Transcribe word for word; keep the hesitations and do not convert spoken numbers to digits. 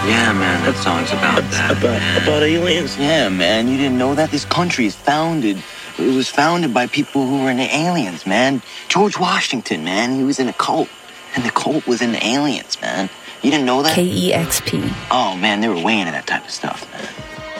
Yeah, man, that song's about that. About, man. about aliens? Yeah, man, you didn't know that? This country is founded. It was founded by people who were into aliens, man. George Washington, man, he was in a cult. And the cult was into aliens, man. You didn't know that? K E X P. Oh, man, they were way into that type of stuff, man.